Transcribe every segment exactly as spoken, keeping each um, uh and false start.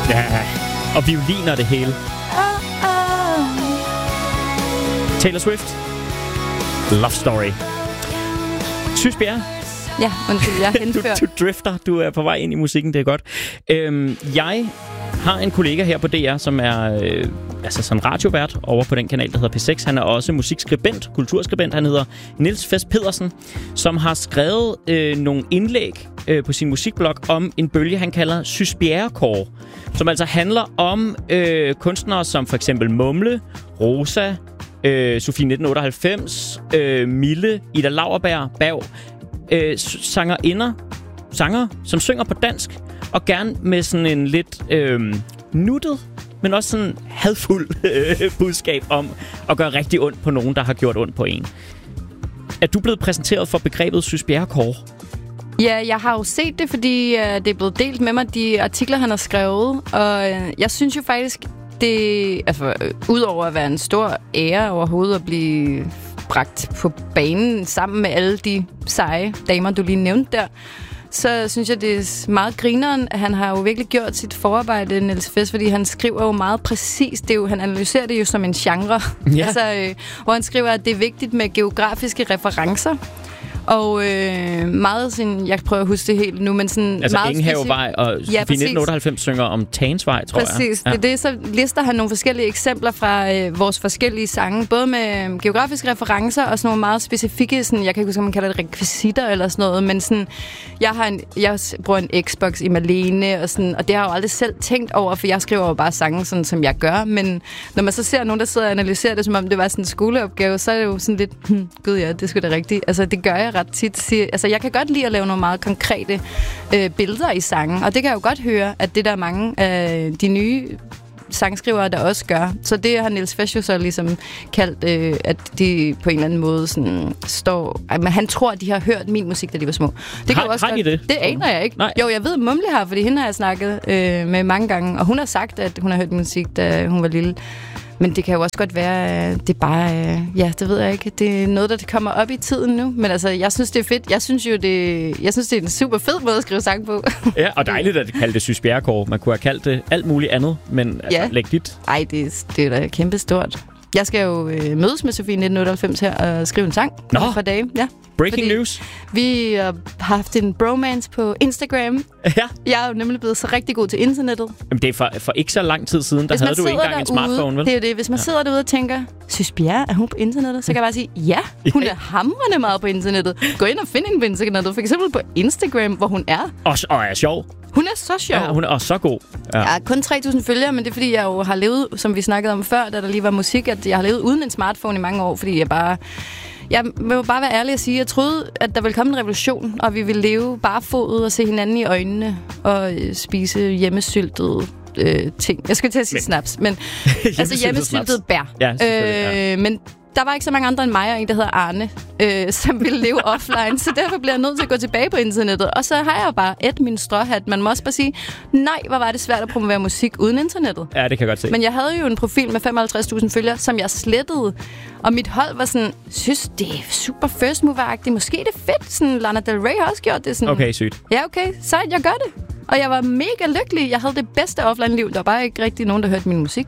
Ja, og violiner det hele. Oh, oh. Taylor Swift. Love Story. Synes Bjerre? Ja, undskyld, jeg er henført. Du, du drifter, du er på vej ind i musikken, det er godt. Øhm, jeg har en kollega her på D R, som er øh, altså sådan radiovært over på den kanal, der hedder P seks. Han er også musikskribent, kulturskribent. Han hedder Niels Fest Pedersen, som har skrevet øh, nogle indlæg øh, på sin musikblog om en bølge, han kalder Sys Bjerre-kår, som altså handler om øh, kunstnere som for eksempel Mumle, Rosa, øh, Sofie nitten otteoghalvfems, øh, Mille, Ida Lauerberg, Berg, øh, sangerinder, sanger, som synger på dansk, og gerne med sådan en lidt øh, nuttet, men også sådan hadfuld øh, budskab om at gøre rigtig ondt på nogen, der har gjort ondt på en. Er du blevet præsenteret for begrebet Sys Bjerre-kår? Ja, jeg har jo set det, fordi øh, det er blevet delt med mig, de artikler, han har skrevet. Og øh, jeg synes jo faktisk, det altså, øh, udover at være en stor ære overhovedet at blive bragt på banen sammen med alle de seje damer, du lige nævnte der, så synes jeg, det er meget grineren. Han har jo virkelig gjort sit forarbejde, Niels Fest, fordi han skriver jo meget præcist. Det er jo, han analyserer det jo som en genre. Ja. Altså, øh, hvor han skriver, at det er vigtigt med geografiske referencer. Og øh, meget sådan, jeg prøver at huske det helt nu, men sådan altså meget Enghavevej og ja, nitten otteoghalvfems synger om Tagensvej, tror præcis. jeg. Præcis. Ja. Det er det, så lister han nogle forskellige eksempler fra øh, vores forskellige sange, både med geografiske referencer og sådan nogle meget specifikke, sådan, jeg kan ikke huske, om man kalder det rekvisitter eller sådan noget, men sådan, jeg, har en, jeg bruger en Xbox i Malene, og, sådan, og det har jeg jo aldrig selv tænkt over, for jeg skriver jo bare sange, sådan, som jeg gør, men når man så ser nogen, der sidder og analyserer det, som om det var sådan en skoleopgave, så er det jo sådan lidt, hm, gud ja, det er sgu da rigtigt. Altså, det gør jeg ret tit. Siger, altså, jeg kan godt lide at lave nogle meget konkrete øh, billeder i sangen, og det kan jeg jo godt høre, at det der er mange af de nye sangskrivere, der også gør. Så det har Niels Fest jo så ligesom kaldt, øh, at de på en eller anden måde sådan står... Ej, men han tror, at de har hørt min musik, da de var små. Det har kan også har de det? Det aner jeg ikke. Nej. Jo, jeg ved, Mumle har, fordi hende har jeg snakket øh, med mange gange, og hun har sagt, at hun har hørt musik, da hun var lille. Men det kan jo også godt være, det er bare, ja, det ved jeg ikke. Det er noget, der kommer op i tiden nu. Men altså, jeg synes, det er fedt. Jeg synes jo, det, jeg synes, det er en super fed måde at skrive sang på. Ja, og dejligt, at det kalde det Sys Bjerre-kår. Man kunne have kaldt det alt muligt andet, men altså, ja. læg dit. Ej, det, det er da kæmpestort. Jeg skal jo øh, mødes med Sofie nitten otteoghalvfems her og skrive en sang Nå. for dage. Ja. Breaking news. Vi har haft en bromance på Instagram. Ja. Jeg er jo nemlig blevet så rigtig god til internettet. Jamen, det er for, for ikke så lang tid siden, der havde du ikke engang derude, en smartphone, vel? Det er jo det. Hvis man ja. sidder derude og tænker, Sys Bjerre, er hun på internettet? Så kan jeg bare sige, ja, hun er hamrende meget på internettet. Gå ind og find hende på internettet. For eksempel på Instagram, hvor hun er. Og, og er sjov. Hun er så sjov. Ja, hun er også så god. Ja. Jeg har kun tre tusind følgere, men det er fordi, jeg jo har levet, som vi snakkede om før, da der lige var musik, at jeg har levet uden en smartphone i mange år, fordi jeg bare... Jeg vil bare være ærlig og sige, at jeg troede, at der ville komme en revolution, og vi ville leve barfodet og se hinanden i øjnene og spise hjemmesyltede øh, ting. Jeg skulle til at sige men, snaps, men altså hjemmesyltede bær. Ja, ja. Øh, men der var ikke så mange andre end mig og en, der hedder Arne, øh, som ville leve offline, så derfor bliver jeg nødt til at gå tilbage på internettet. Og så har jeg bare et min stråhat. Man må også bare sige, nej, hvor var det svært at promovere musik uden internettet. Ja, det kan jeg godt se. Men jeg havde jo en profil med femoghalvtreds tusind følgere, som jeg slettede. Og mit hold var sådan, synes, det er super first mover-agtigt. Måske det er fedt. Sådan, Lana Del Rey har også gjort det. Sådan, okay, sygt. Ja, okay. Så jeg gør det. Og jeg var mega lykkelig. Jeg havde det bedste offline-liv. Der var bare ikke rigtig nogen, der hørte min musik.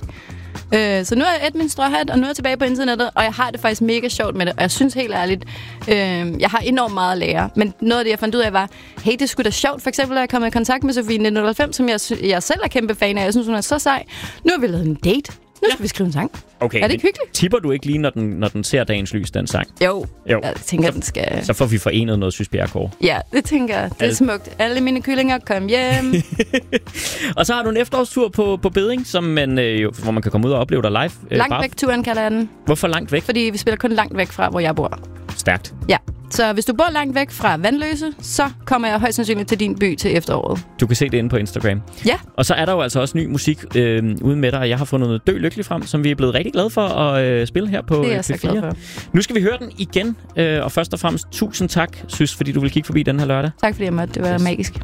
Øh, så nu er jeg et min stråhat, og nu er jeg tilbage på internettet, og jeg har det faktisk mega sjovt med det. Og jeg synes helt ærligt, øh, jeg har enormt meget at lære. Men noget af det, jeg fandt ud af, var, hey, det er sgu da sjovt. For eksempel, at jeg kom i kontakt med Sofie nitten otteoghalvfems, som jeg, jeg selv er kæmpe fan af. Jeg synes, hun er så sej. Nu har vi lavet en date. Nu skal ja. vi skrive en sang. Okay, er det ikke hyggeligt? Tipper du ikke lige, når den, når den ser dagens lys, den sang? Jo, jo. Jeg tænker, så, den skal... Så får vi forenet noget Sys Bjerre-kår. Ja, det tænker jeg. Det er smukt. Alle mine kyllinger, kom hjem. Og så har du en efterårstur på, på Bedding, som man, øh, jo, hvor man kan komme ud og opleve dig live. Øh, langt væk-turen kalder jeg den. Hvorfor langt væk? Fordi vi spiller kun langt væk fra, hvor jeg bor. Stærkt. Ja. Så hvis du bor langt væk fra Vandløse, så kommer jeg højst sandsynligt til din by til efteråret. Du kan se det inde på Instagram. Ja. Og så er der jo altså også ny musik øh, uden med dig, og jeg har fundet noget Dø Lykkelig frem, som vi er blevet rigtig glade for at øh, spille her på P fire. Det er jeg så glad for. Nu skal vi høre den igen, øh, og først og fremmest tusind tak, Sys, fordi du vil kigge forbi den her lørdag. Tak fordi jeg måtte. Det var yes. magisk.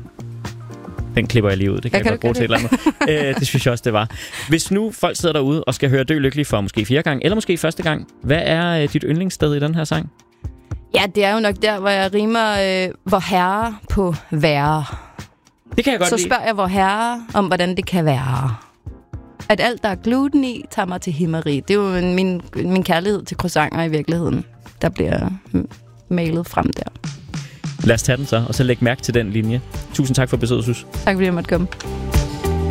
Den klipper jeg lige ud. Det kan jeg, jeg godt bruge til et eller andet. Æ, det synes jeg også, det var. Hvis nu folk sidder derude og skal høre Dø Lykkelig for måske fjerde gang, eller måske første gang, hvad er øh, dit yndlingssted i den her sang? Ja, det er jo nok der, hvor jeg rimer, øh, hvor herre på værre. Det kan jeg godt Så lide. spørger jeg vor herre om, hvordan det kan være. At alt, der er gluten i, tager mig til himmeri. Det er jo min, min kærlighed til croissanter i virkeligheden, der bliver malet frem der. Lad os tage den så, og så læg mærke til den linje. Tusind tak for besøget, Sus. Tak fordi jeg måtte komme.